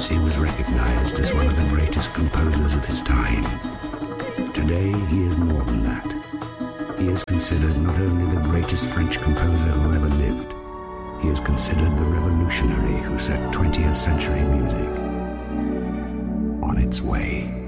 Debussy was recognized as one of the greatest composers of his time. Today, he is more than that. He is considered not only the greatest French composer who ever lived, he is considered the revolutionary who set 20th century music on its way.